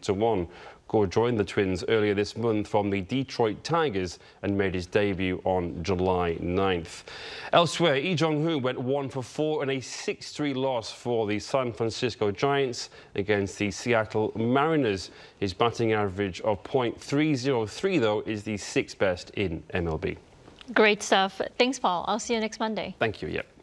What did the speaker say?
100-1. Gore joined the Twins earlier this month from the Detroit Tigers and made his debut on July 9th. Elsewhere, Lee Jong-hoon went 1 for 4 in a 6-3 loss for the San Francisco Giants against the Seattle Mariners. His batting average of .303, though, is the 6th best in MLB. Great stuff. Thanks, Paul. I'll see you next Monday. Thank you. Yeah.